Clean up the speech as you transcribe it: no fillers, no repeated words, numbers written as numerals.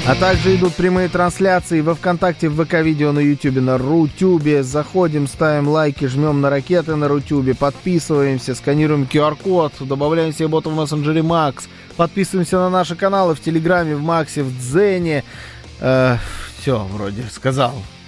А также идут прямые трансляции во ВКонтакте, в ВК-видео, на Ютубе, на Рутюбе. Заходим, ставим лайки, жмем на ракеты на Рутюбе, подписываемся, сканируем QR-код, добавляем себе бота в мессенджере Макс, подписываемся на наши каналы в Телеграме, в Максе, в Дзене. Все, вроде сказал.